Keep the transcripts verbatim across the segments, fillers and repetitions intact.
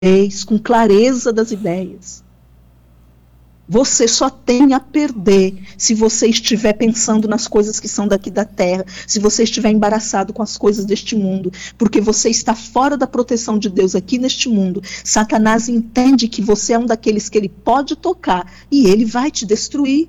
lucidez, com clareza das ideias. Você só tem a perder se você estiver pensando nas coisas que são daqui da terra, se você estiver embaraçado com as coisas deste mundo, porque você está fora da proteção de Deus aqui neste mundo. Satanás entende que você é um daqueles que ele pode tocar e ele vai te destruir.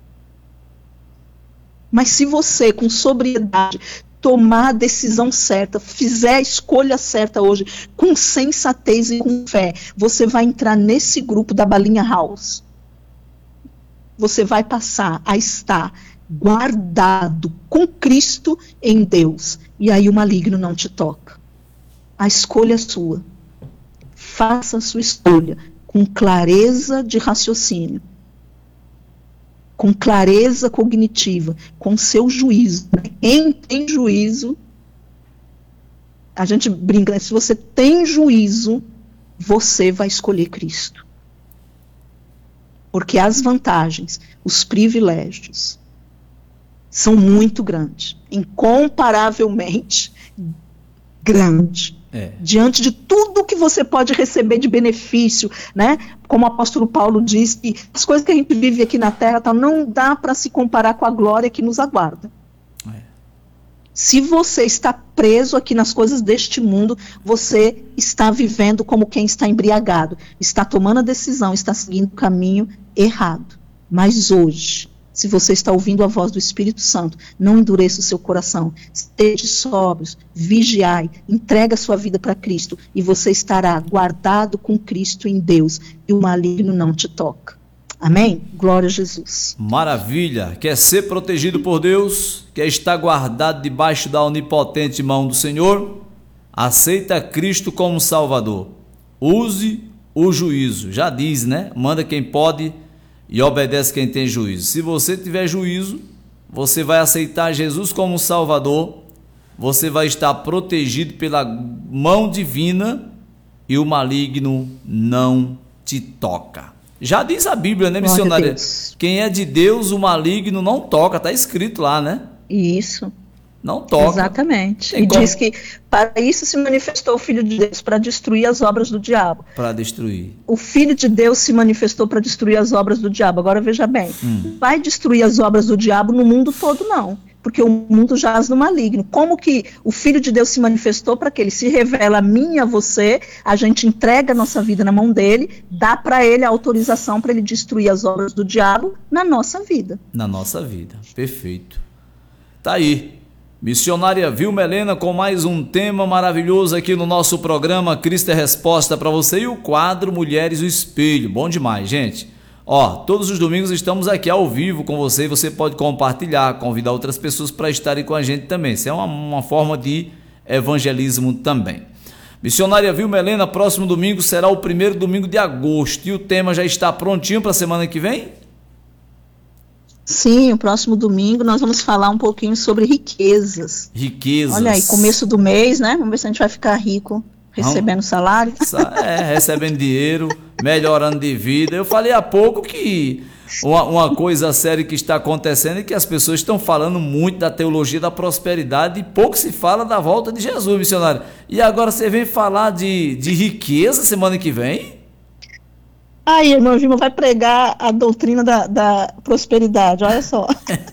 Mas se você, com sobriedade, tomar a decisão certa, fizer a escolha certa hoje, com sensatez e com fé, você vai entrar nesse grupo da Balinha House. Você vai passar a estar guardado com Cristo em Deus. E aí o maligno não te toca. A escolha é sua. Faça a sua escolha com clareza de raciocínio, com clareza cognitiva, com seu juízo. Quem tem juízo, a gente brinca, se você tem juízo, você vai escolher Cristo. Porque as vantagens, os privilégios, são muito grandes, incomparavelmente grande. É. Diante de tudo que você pode receber de benefício, né? Como o apóstolo Paulo diz, que as coisas que a gente vive aqui na terra tá, não dá para se comparar com a glória que nos aguarda. É. Se você está preso aqui nas coisas deste mundo, você está vivendo como quem está embriagado, está tomando a decisão, está seguindo o caminho errado. Mas hoje, se você está ouvindo a voz do Espírito Santo, não endureça o seu coração, esteja sóbrios, vigiai, entrega a sua vida para Cristo e você estará guardado com Cristo em Deus e o maligno não te toca. Amém? Glória a Jesus. Maravilha! Quer ser protegido por Deus? Quer estar guardado debaixo da onipotente mão do Senhor? Aceita Cristo como Salvador. Use o juízo. Já diz, né? Manda quem pode e obedece quem tem juízo. Se você tiver juízo, você vai aceitar Jesus como Salvador, você vai estar protegido pela mão divina e o maligno não te toca. Já diz a Bíblia, né, missionária? Quem é de Deus, o maligno não toca, está escrito lá, né? Isso. Não toca. Exatamente. Tem e como... diz que para isso se manifestou o Filho de Deus, para destruir as obras do diabo. Para destruir. O Filho de Deus se manifestou para destruir as obras do diabo. Agora veja bem, hum. vai destruir as obras do diabo no mundo todo, não. Porque o mundo jaz no maligno. Como que o Filho de Deus se manifestou para que ele se revela a mim e a você, a gente entrega a nossa vida na mão dele, dá para ele a autorização para ele destruir as obras do diabo na nossa vida. Na nossa vida, perfeito. Tá aí. Missionária Vilma Helena com mais um tema maravilhoso aqui no nosso programa Cristo é Resposta para você e o quadro Mulheres o Espelho. Bom demais, gente. Ó, todos os domingos estamos aqui ao vivo com você e você pode compartilhar, convidar outras pessoas para estarem com a gente também. Isso é uma, uma forma de evangelismo também. Missionária Vilma Helena, próximo domingo será o primeiro domingo de agosto e o tema já está prontinho para a semana que vem? Sim, o próximo domingo nós vamos falar um pouquinho sobre riquezas. Riquezas. Olha aí, começo do mês, né? Vamos ver se a gente vai ficar rico recebendo Vamos. salário. É, recebendo dinheiro, melhorando de vida. Eu falei há pouco que uma, uma coisa séria que está acontecendo é que as pessoas estão falando muito da teologia da prosperidade e pouco se fala da volta de Jesus, missionário. E agora você vem falar de, de riqueza semana que vem? Aí, irmão Gilma vai pregar a doutrina da, da prosperidade, olha só.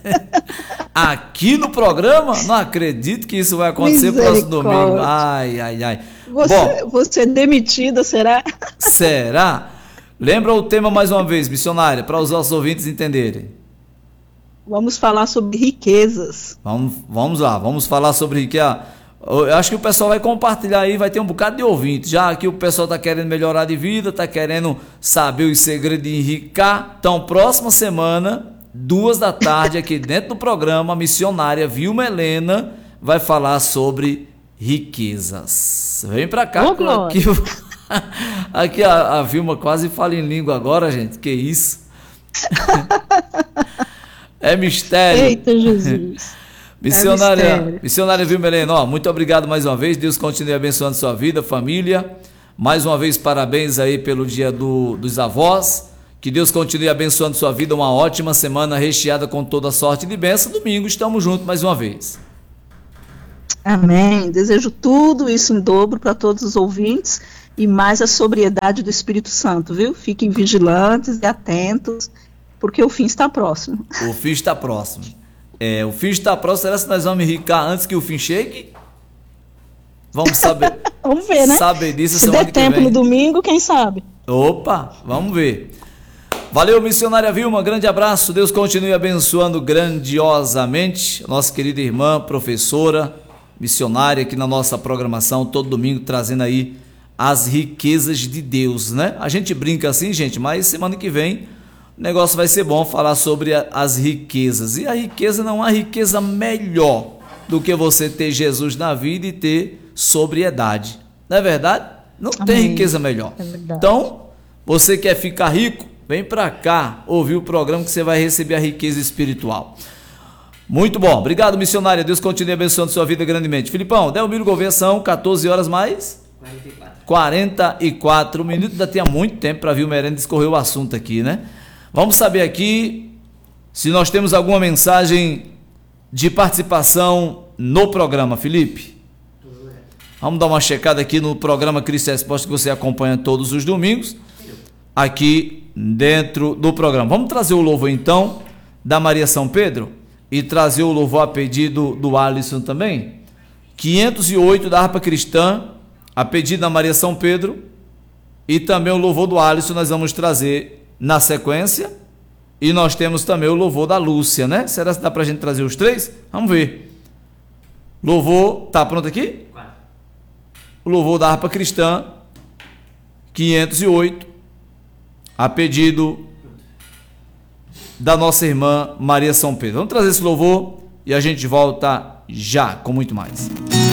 Aqui no programa? Não acredito que isso vai acontecer no próximo domingo. Ai, ai, ai. Você, Bom, você é demitida, será? Será? Lembra o tema mais uma vez, missionária, para os nossos ouvintes entenderem. Vamos falar sobre riquezas. Vamos, vamos lá, vamos falar sobre riqueza. Eu acho que o pessoal vai compartilhar aí, vai ter um bocado de ouvintes. Já que o pessoal está querendo melhorar de vida, está querendo saber os segredos de enricar. Então, próxima semana, duas da tarde, aqui dentro do programa, a missionária Vilma Helena vai falar sobre riquezas. Vem pra cá. Oh, aqui aqui a, a Vilma quase fala em língua agora, gente. Que isso? É mistério. Eita, Jesus. Missionária, é missionária Vilma Helena, ó, muito obrigado mais uma vez. Deus continue abençoando sua vida, família. Mais uma vez, parabéns aí pelo dia do, dos avós. Que Deus continue abençoando sua vida. Uma ótima semana recheada com toda sorte de bênção. Domingo estamos juntos mais uma vez. Amém. Desejo tudo isso em dobro para todos os ouvintes e mais a sobriedade do Espírito Santo, viu? Fiquem vigilantes e atentos, porque o fim está próximo. O fim está próximo. É, o fim está próximo. Será que nós vamos enricar antes que o fim chegue? Vamos saber. Vamos ver, né? Saber disso. Se der tempo no domingo, quem sabe? Opa, vamos ver. Valeu, missionária Vilma, grande abraço. Deus continue abençoando grandiosamente nossa querida irmã, professora, missionária aqui na nossa programação, todo domingo trazendo aí as riquezas de Deus, né? A gente brinca assim, gente, mas semana que vem o negócio vai ser bom falar sobre a, as riquezas. E a riqueza não há riqueza melhor do que você ter Jesus na vida e ter sobriedade. Não é verdade? Não Amém. Tem riqueza melhor. É então, você quer ficar rico? Vem para cá ouvir o programa que você vai receber a riqueza espiritual. Muito bom. Obrigado, missionária. Deus continue abençoando sua vida grandemente. Filipão, Delmiro Gouveia, são quatorze horas mais quarenta e quatro. quarenta e quatro minutos. Ainda tinha muito tempo para vir o Merenda discorrer o assunto aqui, né? Vamos saber aqui se nós temos alguma mensagem de participação no programa, Felipe. Vamos dar uma checada aqui no programa Cristo Resposta, que você acompanha todos os domingos, aqui dentro do programa. Vamos trazer o louvor, então, da Maria São Pedro e trazer o louvor a pedido do Alisson também. quinhentos e oito da harpa cristã, a pedido da Maria São Pedro, e também o louvor do Alisson nós vamos trazer na sequência. E nós temos também o louvor da Lúcia, né? Será que dá pra gente trazer os três? Vamos ver. Louvor, tá pronto aqui? O louvor da harpa cristã, quinhentos e oito, a pedido da nossa irmã Maria São Pedro. Vamos trazer esse louvor e a gente volta já com muito mais.